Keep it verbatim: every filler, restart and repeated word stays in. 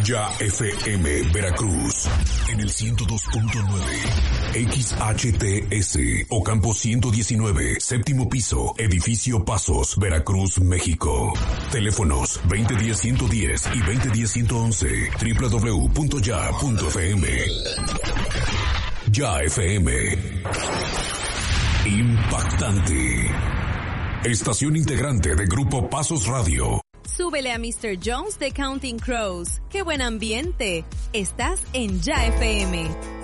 Ya F M Veracruz en el ciento dos punto nueve, X H T S Ocampo ciento diecinueve, séptimo piso, edificio Pasos, Veracruz, México. Teléfonos veinte diez ciento diez y veinte diez ciento once, doble u doble u doble u punto ya punto f m. Ya F M. Impactante. Estación integrante de Grupo Pasos Radio. Súbele a mister Jones de Counting Crows. ¡Qué buen ambiente! Estás en Ya F M.